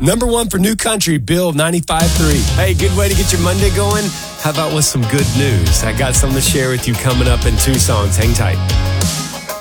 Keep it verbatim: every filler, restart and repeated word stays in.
Number one for New Country, Bill ninety-five point three. Hey, good way to get your Monday going? How about with some good news? I got something to share with you coming up in two songs. Hang tight.